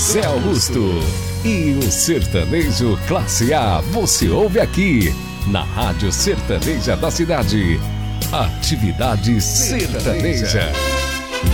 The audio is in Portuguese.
José Augusto. E o sertanejo classe A você ouve aqui, na Rádio Sertaneja da Cidade. Atividade Sertaneja.